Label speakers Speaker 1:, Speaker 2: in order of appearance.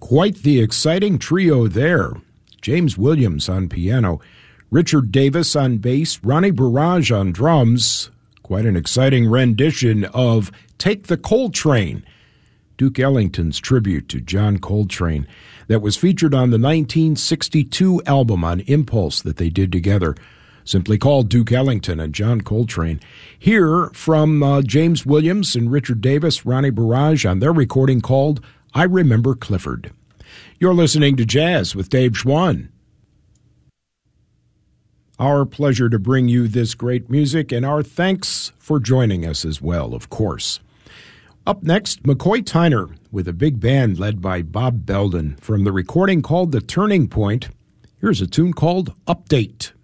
Speaker 1: Quite the exciting trio there. James Williams on piano, Richard Davis on bass, Ronnie Barrage on drums. Quite an exciting rendition of Take the Coltrane, Duke Ellington's tribute to John Coltrane, that was featured on the 1962 album on Impulse that they did together, simply called Duke Ellington and John Coltrane. Here from James Williams and Richard Davis, Ronnie Barrage on their recording called I Remember Clifford. You're listening to Jazz with Dave Schwann. Our pleasure to bring you this great music, and our thanks for joining us as well, of course. Up next, McCoy Tyner with a big band led by Bob Belden from the recording called The Turning Point. Here's a tune called Update.